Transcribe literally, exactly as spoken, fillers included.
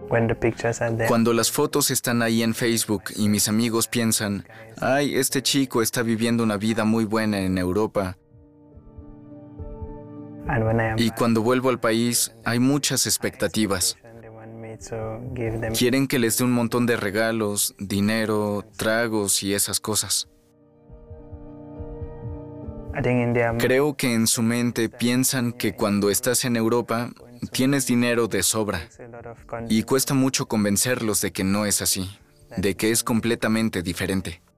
when the pictures are there. Cuando las fotos están ahí en Facebook y mis amigos piensan, ay, este chico está viviendo una vida muy buena en Europa. And when I am Y cuando vuelvo al país, hay muchas expectativas. they want me to give them. Quieren que les dé un montón de regalos, dinero, tragos y esas cosas. I think in their Creo que en su mente piensan que cuando estás en Europa, tienes dinero de sobra. a lot of con- Y cuesta mucho convencerlos de que no es así, de que es completamente diferente.